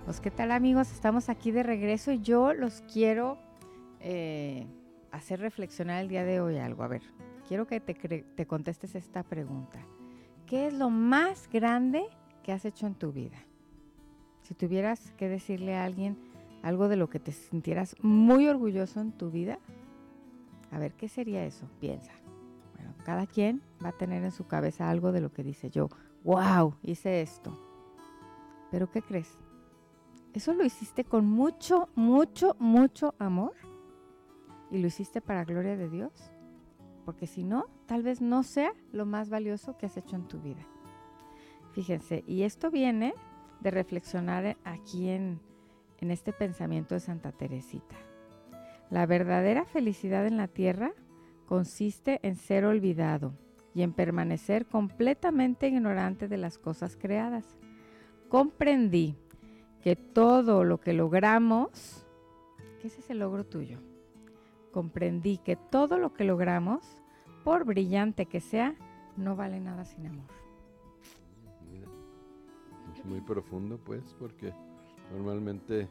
Pues qué tal, amigos, estamos aquí de regreso y yo los quiero hacer reflexionar el día de hoy algo. A ver, quiero que te contestes esta pregunta. ¿Qué es lo más grande que has hecho en tu vida? Si tuvieras que decirle a alguien algo de lo que te sintieras muy orgulloso en tu vida, a ver, ¿qué sería eso? Piensa. Bueno, cada quien va a tener en su cabeza algo de lo que dice yo. ¡Wow! Hice esto. ¿Pero qué crees? ¿Eso lo hiciste con mucho, mucho, mucho amor? ¿Y lo hiciste para gloria de Dios? Porque si no, tal vez no sea lo más valioso que has hecho en tu vida. Fíjense, y esto viene de reflexionar aquí en este pensamiento de Santa Teresita. La verdadera felicidad en la tierra consiste en ser olvidado y en permanecer completamente ignorante de las cosas creadas. Comprendí que todo lo que logramos, que ese es el logro tuyo, comprendí que todo lo que logramos, por brillante que sea, no vale nada sin amor. Mira, es muy profundo, pues, porque normalmente,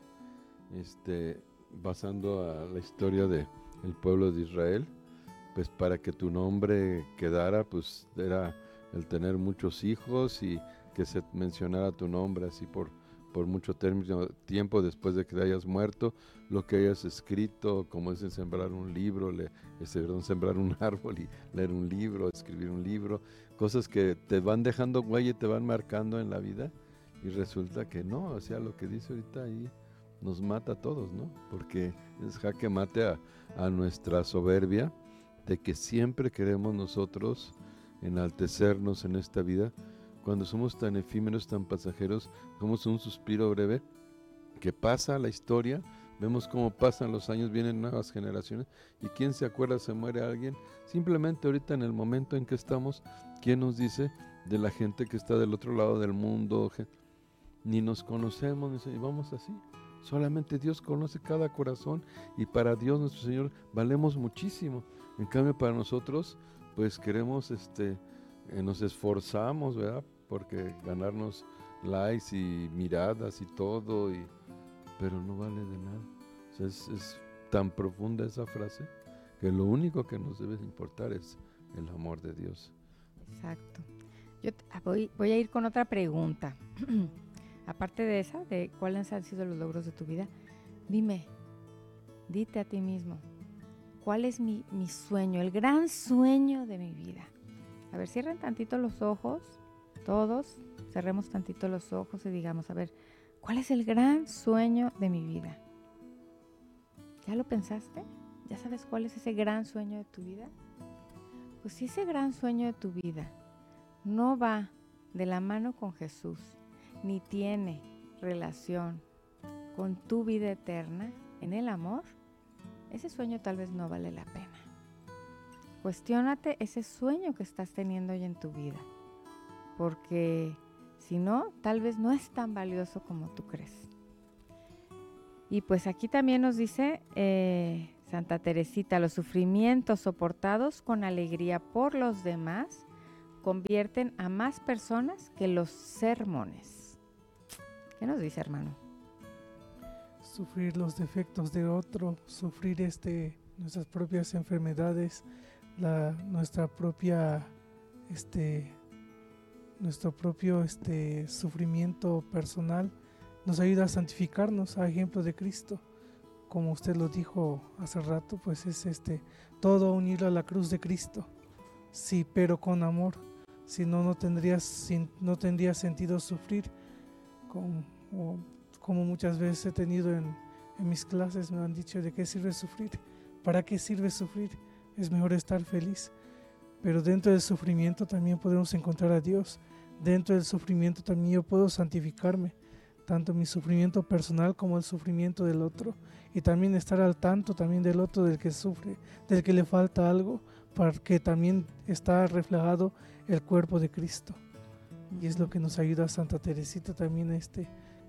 basando a la historia del pueblo de Israel, pues para que tu nombre quedara, pues era el tener muchos hijos y que se mencionara tu nombre así por mucho tiempo después de que hayas muerto, lo que hayas escrito, como es sembrar un libro, sembrar un árbol y leer un libro, escribir un libro, cosas que te van dejando huella y te van marcando en la vida, y resulta que no, o sea, lo que dice ahorita ahí nos mata a todos, ¿no? Porque es jaque mate a nuestra soberbia de que siempre queremos nosotros enaltecernos en esta vida, cuando somos tan efímeros, tan pasajeros, somos un suspiro breve que pasa la historia, vemos cómo pasan los años, vienen nuevas generaciones, y quién se acuerda, se muere alguien, simplemente ahorita en el momento en que estamos, ¿quién nos dice de la gente que está del otro lado del mundo? Ni nos conocemos, y vamos así. Solamente Dios conoce cada corazón, y para Dios nuestro Señor valemos muchísimo. En cambio para nosotros, pues queremos, nos esforzamos, ¿verdad? Porque ganarnos likes y miradas y todo, pero no vale de nada. O sea, es tan profunda esa frase que lo único que nos debe importar es el amor de Dios. Exacto. Yo voy a ir con otra pregunta. Aparte de esa, de cuáles han sido los logros de tu vida, dite a ti mismo, ¿cuál es mi sueño, el gran sueño de mi vida? A ver, cierren tantito los ojos, todos, cerremos tantito los ojos y digamos, a ver, ¿cuál es el gran sueño de mi vida? ¿Ya lo pensaste? ¿Ya sabes cuál es ese gran sueño de tu vida? Pues si ese gran sueño de tu vida no va de la mano con Jesús, ni tiene relación con tu vida eterna en el amor, ese sueño tal vez no vale la pena. Cuestiónate ese sueño que estás teniendo hoy en tu vida, porque si no, tal vez no es tan valioso como tú crees. Y pues aquí también nos dice Santa Teresita, los sufrimientos soportados con alegría por los demás convierten a más personas que los sermones. ¿Qué nos dice, hermano? Sufrir los defectos de otro, sufrir nuestras propias enfermedades, nuestro propio sufrimiento personal nos ayuda a santificarnos a ejemplo de Cristo. Como usted lo dijo hace rato, pues es todo unirlo a la cruz de Cristo. Sí, pero con amor. Si no, no tendría sentido sufrir. Como muchas veces he tenido en mis clases, me han dicho, ¿de qué sirve sufrir? ¿Para qué sirve sufrir? Es mejor estar feliz. Pero dentro del sufrimiento también podemos encontrar a Dios. Dentro del sufrimiento también yo puedo santificarme, tanto mi sufrimiento personal como el sufrimiento del otro, y también estar al tanto también del otro, del que sufre, del que le falta algo, para que también está reflejado el cuerpo de Cristo. Y es lo que nos ayuda Santa Teresita también